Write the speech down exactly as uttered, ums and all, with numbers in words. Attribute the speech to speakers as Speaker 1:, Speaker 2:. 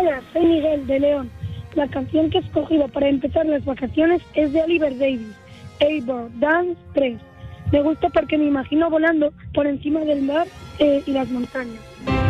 Speaker 1: Hola, soy Miguel de León. La canción que he escogido para empezar las vacaciones es de Oliver Davies, Eivor Dance tres. Me gusta porque me imagino volando por encima del mar eh, y las montañas.